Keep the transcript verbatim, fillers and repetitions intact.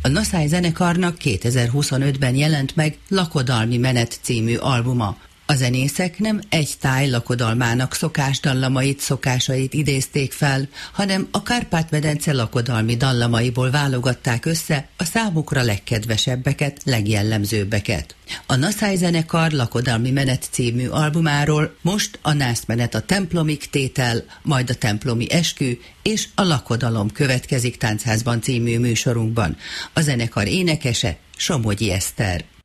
A Naszály zenekarnak kétezer-huszonötben jelent meg Lakodalmi menet című albuma. A zenészek nem egy táj lakodalmának szokásdallamait, szokásait idézték fel, hanem a Kárpát-medence lakodalmi dallamaiból válogatták össze a számukra legkedvesebbeket, legjellemzőbbeket. A Naszály zenekar Lakodalmi menet című albumáról most a nászmenet a templomig tétel, majd a templomi eskü és a lakodalom következik Táncházban című műsorunkban. A zenekar énekese Somogyi Eszter.